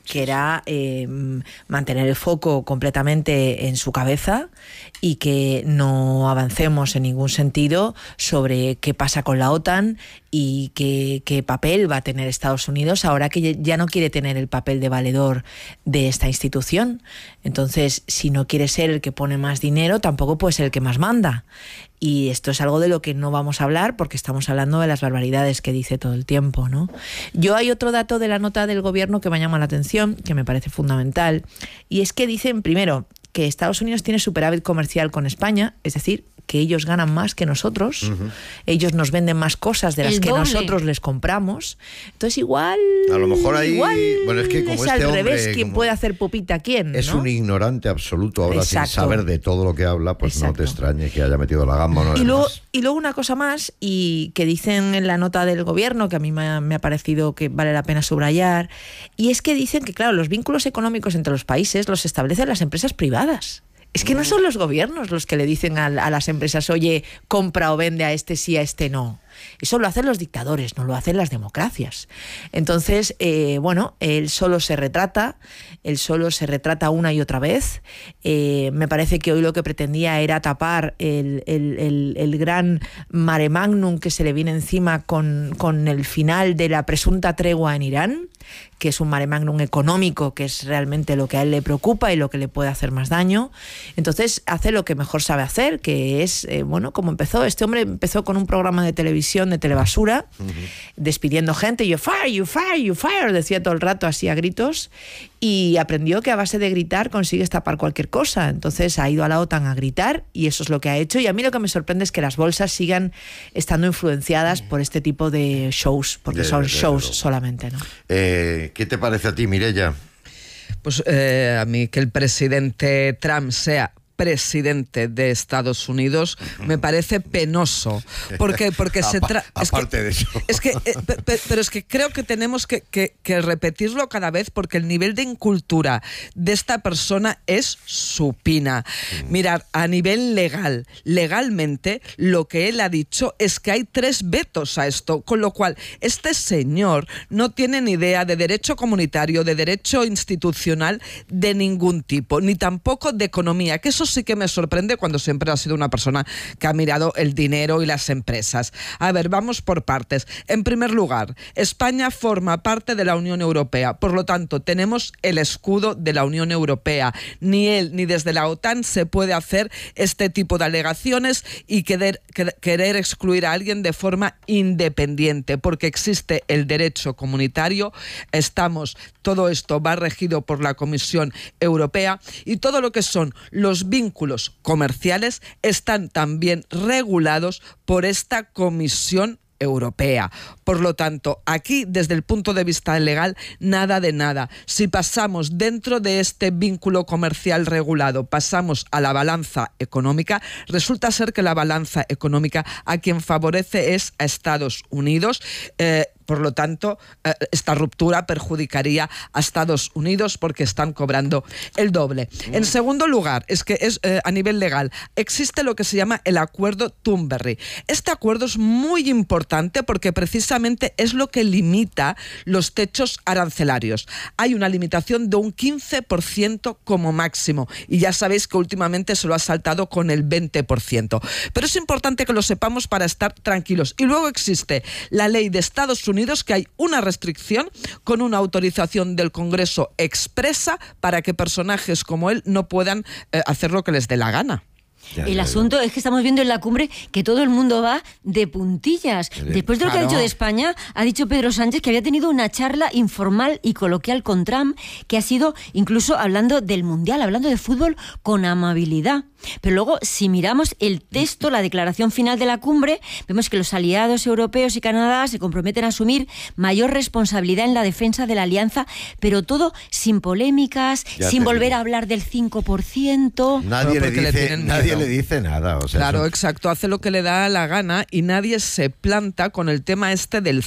que era mantener el foco completamente en su cabeza y que no avancemos en ningún sentido sobre qué pasa con la OTAN y qué papel va a tener Estados Unidos ahora que ya no quiere tener el papel de valedor de esta institución. Entonces, si no quiere ser el que pone más dinero, tampoco puede ser el que más manda. Y esto es algo de lo que no vamos a hablar porque estamos hablando de las barbaridades que dice todo el tiempo, ¿no? Hay otro dato de la nota del gobierno que me llama la atención, que me parece fundamental, y es que dicen, primero, que Estados Unidos tiene superávit comercial con España, es decir, que ellos ganan más que nosotros, ellos nos venden más cosas de las que nosotros les compramos. Entonces igual... A lo mejor ahí... Bueno, es que como es al revés, quién puede hacer pupita a quién, es, ¿no? un ignorante absoluto ahora. Exacto. Sin saber de todo lo que habla, pues exacto. No te extrañe que haya metido la gamba. ¿No? Y luego una cosa más, y que dicen en la nota del gobierno, que a mí me ha parecido que vale la pena subrayar, y es que dicen que, claro, los vínculos económicos entre los países los establecen las empresas privadas. Es que no son los gobiernos los que le dicen a las empresas, oye, compra o vende a este sí, a este no. Eso lo hacen los dictadores, no lo hacen las democracias. Entonces, él solo se retrata una y otra vez. Me parece que hoy lo que pretendía era tapar el gran mare magnum que se le viene encima con el final de la presunta tregua en Irán, que es un mare magnum económico, que es realmente lo que a él le preocupa y lo que le puede hacer más daño. Entonces hace lo que mejor sabe hacer, que es, como empezó. Este hombre empezó con un programa de televisión, de telebasura, despidiendo gente, you fire, decía todo el rato así a gritos, y aprendió que a base de gritar consigues tapar cualquier cosa. Entonces ha ido a la OTAN a gritar, y eso es lo que ha hecho. Y a mí lo que me sorprende es que las bolsas sigan estando influenciadas por este tipo de shows, porque son shows solamente, ¿no? ¿Qué te parece a ti, Mireia? Pues a mí que el presidente Trump sea presidente de Estados Unidos me parece penoso, porque se trata... Aparte de eso. Pero es que creo que tenemos que repetirlo cada vez, porque el nivel de incultura de esta persona es supina. Mirad, a nivel legalmente, lo que él ha dicho es que hay 3 vetos a esto, con lo cual este señor no tiene ni idea de derecho comunitario, de derecho institucional de ningún tipo, ni tampoco de economía, que eso sí que me sorprende cuando siempre ha sido una persona que ha mirado el dinero y las empresas. A ver, vamos por partes. En primer lugar, España forma parte de la Unión Europea, por lo tanto, tenemos el escudo de la Unión Europea. Ni él ni desde la OTAN se puede hacer este tipo de alegaciones y querer excluir a alguien de forma independiente, porque existe el derecho comunitario, todo esto va regido por la Comisión Europea, y todo lo que son los vínculos comerciales están también regulados por esta Comisión Europea. Por lo tanto, aquí, desde el punto de vista legal, nada de nada. Si pasamos dentro de este vínculo comercial regulado, pasamos a la balanza económica, resulta ser que la balanza económica a quien favorece es a Estados Unidos. Por lo tanto, esta ruptura perjudicaría a Estados Unidos porque están cobrando el doble. En segundo lugar, a nivel legal, existe lo que se llama el acuerdo Thunberg. Este acuerdo es muy importante porque precisamente es lo que limita los techos arancelarios. Hay una limitación de un 15% como máximo, y ya sabéis que últimamente se lo ha saltado con el 20%. Pero es importante que lo sepamos para estar tranquilos. Y luego existe la ley de Estados Unidos, que hay una restricción con una autorización del Congreso expresa para que personajes como él no puedan hacer lo que les dé la gana. El asunto es que estamos viendo en la cumbre que todo el mundo va de puntillas. Después de lo que ha dicho de España, ha dicho Pedro Sánchez que había tenido una charla informal y coloquial con Trump, que ha sido incluso hablando del Mundial, hablando de fútbol con amabilidad. Pero luego, si miramos el texto, la declaración final de la cumbre, vemos que los aliados europeos y Canadá se comprometen a asumir mayor responsabilidad en la defensa de la alianza, pero todo sin polémicas, sin volver a hablar del 5%. Nadie le dice nada. O sea, claro, exacto, hace lo que le da la gana y nadie se planta con el tema este del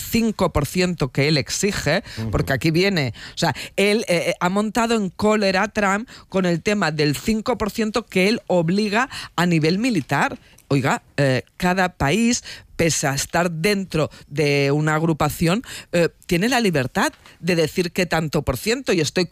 5% que él exige, porque aquí viene, o sea, él ha montado en cólera a Trump con el tema del 5% que él obliga a nivel militar. Oiga, cada país, pese a estar dentro de una agrupación, tiene la libertad de decir qué tanto por ciento, y estoy